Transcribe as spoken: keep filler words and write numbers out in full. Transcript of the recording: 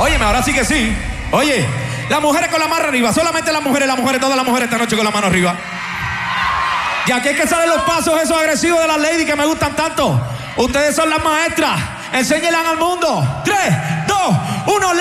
Óyeme, ahora sí que sí. Oye, las mujeres con la mano arriba. Solamente las mujeres, las mujeres, todas las mujeres esta noche con la mano arriba. Y aquí es que salen los pasos esos agresivos de las ladies que me gustan tanto. Ustedes son las maestras. Enséñenlas al mundo. Tres, dos, uno.